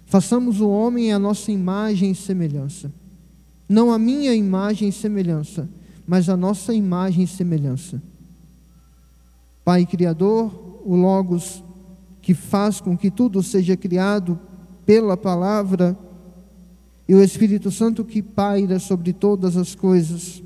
Façamos o homem à nossa imagem e semelhança. Não a minha imagem e semelhança, mas a nossa imagem e semelhança. Pai Criador, o Logos, que faz com que tudo seja criado pela palavra, e o Espírito Santo que paira sobre todas as coisas.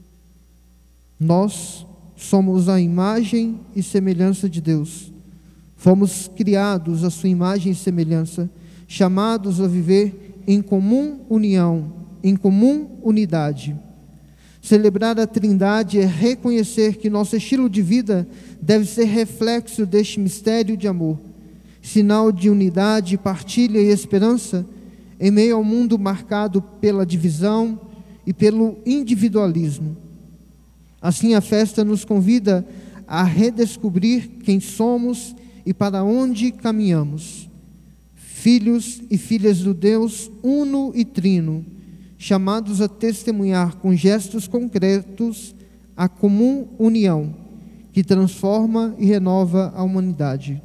Nós somos a imagem e semelhança de Deus. Fomos criados à sua imagem e semelhança, chamados a viver em comum união, em comum unidade. Celebrar a Trindade é reconhecer que nosso estilo de vida deve ser reflexo deste mistério de amor, sinal de unidade, partilha e esperança em meio ao mundo marcado pela divisão e pelo individualismo. Assim, a festa nos convida a redescobrir quem somos e para onde caminhamos. Filhos e filhas do Deus uno e trino, chamados a testemunhar com gestos concretos a comum união que transforma e renova a humanidade.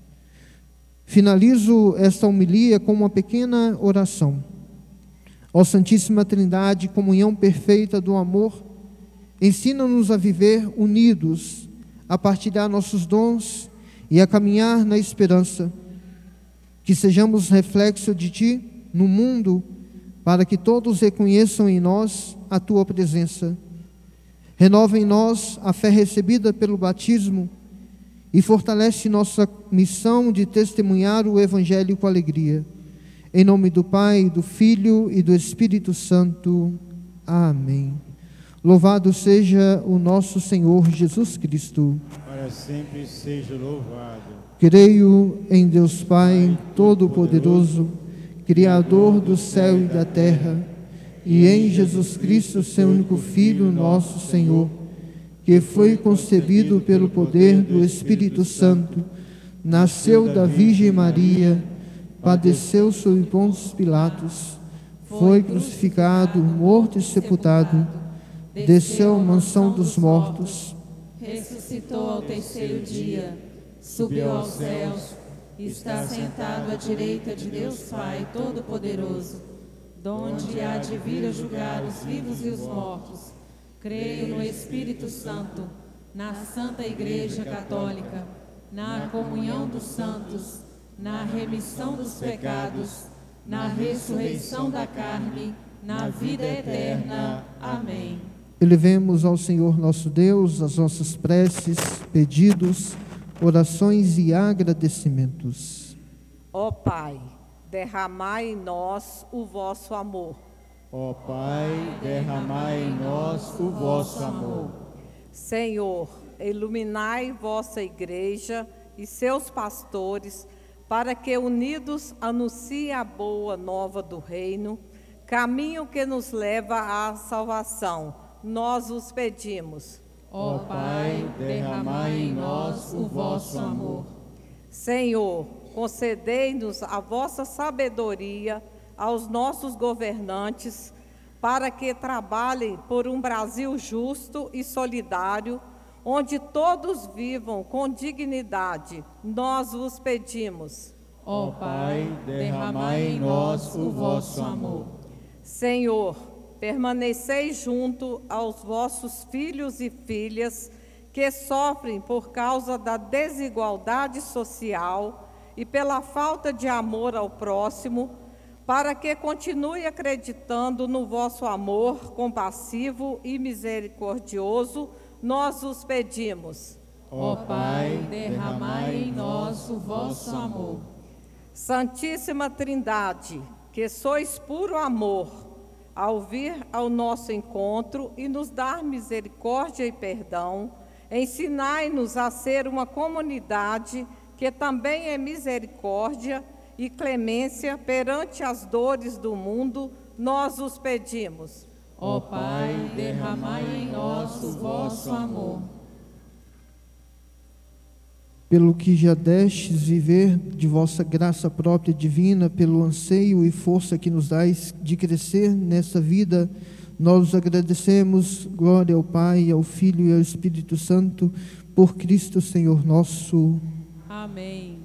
Finalizo esta homilia com uma pequena oração. Ó Santíssima Trindade, comunhão perfeita do amor, ensina-nos a viver unidos, a partilhar nossos dons e a caminhar na esperança. Que sejamos reflexo de Ti no mundo, para que todos reconheçam em nós a Tua presença. Renova em nós a fé recebida pelo batismo e fortalece nossa missão de testemunhar o Evangelho com alegria. Em nome do Pai, do Filho e do Espírito Santo. Amém. Louvado seja o nosso Senhor Jesus Cristo. Para sempre seja louvado. Creio em Deus Pai Todo-Poderoso, Criador do céu e da terra, e em Jesus Cristo, seu único Filho, nosso Senhor, que foi concebido pelo poder do Espírito Santo, nasceu da Virgem Maria, padeceu sob Pôncio Pilatos, foi crucificado, morto e sepultado, desceu à mansão dos mortos, ressuscitou ao terceiro dia, subiu aos céus, está sentado à direita de Deus Pai Todo-Poderoso, donde há de vir a julgar os vivos e os mortos. Creio no Espírito Santo, na Santa Igreja Católica, na comunhão dos santos, na remissão dos pecados, na ressurreição da carne, na vida eterna. Amém. Elevemos ao Senhor nosso Deus as nossas preces, pedidos, orações e agradecimentos. Ó Pai, derramai em nós o vosso amor. Ó Pai, derramai em nós o vosso amor. Senhor, iluminai vossa igreja e seus pastores, para que unidos anunciem a boa nova do reino, caminho que nos leva à salvação. Nós os pedimos. Ó Pai, derramai em nós o vosso amor. Senhor, concedei-nos a vossa sabedoria aos nossos governantes, para que trabalhem por um Brasil justo e solidário, onde todos vivam com dignidade. Nós vos pedimos. Ó Pai, derramai em nós o vosso amor. Senhor, permaneceis junto aos vossos filhos e filhas que sofrem por causa da desigualdade social e pela falta de amor ao próximo, para que continue acreditando no vosso amor compassivo e misericordioso. Nós os pedimos. Ó Pai, derramai em nós o vosso amor. Santíssima Trindade, que sois puro amor, ao vir ao nosso encontro e nos dar misericórdia e perdão, ensinai-nos a ser uma comunidade que também é misericórdia e clemência perante as dores do mundo. Nós os pedimos. Ó Pai, derramai em nós o vosso amor. Pelo que já destes viver de vossa graça própria divina, pelo anseio e força que nos dais de crescer nessa vida, nós os agradecemos. Glória ao Pai, ao Filho e ao Espírito Santo, por Cristo Senhor nosso. Amém.